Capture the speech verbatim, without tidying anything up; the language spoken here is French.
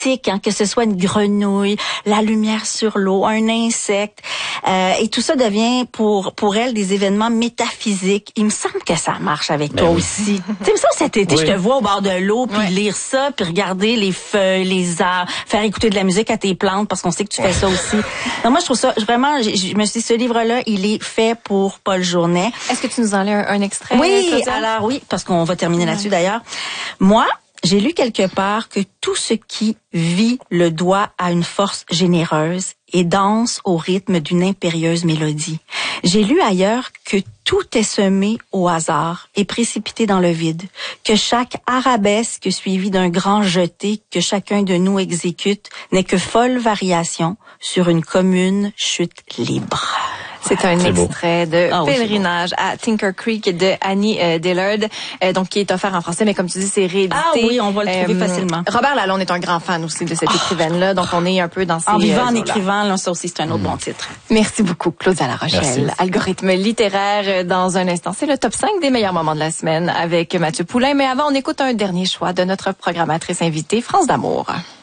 mystique, hein, que ce soit une grenouille, la lumière sur l'eau, un insecte, euh, et tout ça devient pour pour elle des événements métaphysiques. Il me semble que ça marche avec ben toi oui. aussi. Tu sais, ça cet été, oui. je te vois au bord de l'eau, puis oui. lire ça, puis regarder les feuilles, les arbres, faire écouter de la musique à tes plantes, parce qu'on sait que tu fais ça aussi. Non, moi, je trouve ça vraiment. Je me suis dit, ce livre-là, il est fait pour Paul Journet. Est-ce que tu nous en lis un, un extrait? Oui, Claudia? Alors oui, parce qu'on va terminer ouais. là-dessus d'ailleurs. Moi, j'ai lu quelque part que tout ce qui vit le doigt à une force généreuse et danse au rythme d'une impérieuse mélodie. J'ai lu ailleurs que tout est semé au hasard et précipité dans le vide, que chaque arabesque suivie d'un grand jeté que chacun de nous exécute n'est que folle variation sur une commune chute libre. C'est un c'est extrait beau. de ah, Pèlerinage oui, à Tinker Creek de Annie euh, Dillard, euh, donc qui est offert en français, mais comme tu dis, c'est réédité. Ah oui, on va le trouver euh, facilement. Robert Lalonde est un grand fan aussi de cette oh. écrivaine-là, donc on est un peu dans ces... En vivant, en écrivant, là, ça aussi, c'est un autre mmh. bon titre. Merci beaucoup, Claudia Larochelle. Merci. Algorithme littéraire, dans un instant, c'est le top cinq des meilleurs moments de la semaine avec Mathieu Poulain, mais avant, on écoute un dernier choix de notre programmatrice invitée, France d'Amour.